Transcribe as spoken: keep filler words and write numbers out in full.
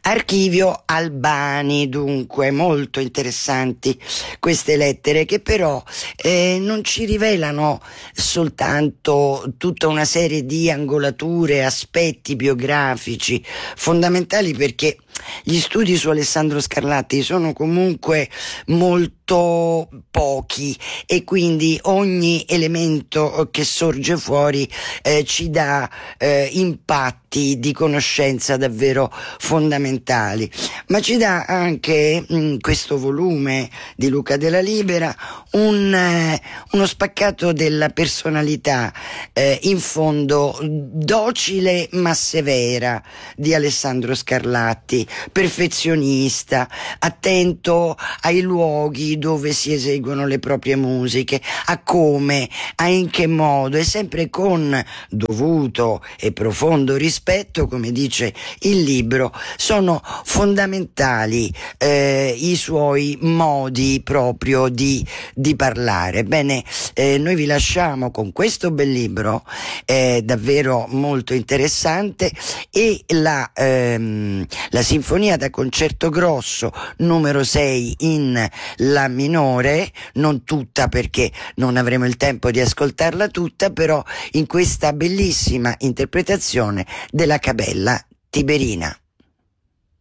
Archivio Albani, dunque, molto interessanti queste lettere, che però eh, non ci rivelano soltanto tutta una serie di angolature, aspetti biografici fondamentali, perché gli studi su Alessandro Scarlatti sono comunque molto pochi e quindi ogni elemento che sorge fuori eh, ci dà eh, impatti di conoscenza davvero fondamentali, ma ci dà anche in questo volume di Luca Della Libera un, eh, uno spaccato della personalità eh, in fondo docile ma severa di Alessandro Scarlatti, perfezionista, attento ai luoghi dove si eseguono le proprie musiche, a come, a in che modo, e sempre con dovuto e profondo rispetto, come dice il libro. Sono fondamentali eh, i suoi modi proprio di, di parlare. Bene, eh, noi vi lasciamo con questo bel libro, eh, davvero molto interessante, e la, ehm, la sinfonia da concerto grosso numero sei in La minore, non tutta perché non avremo il tempo di ascoltarla tutta, però in questa bellissima interpretazione della Cabella Tiberina.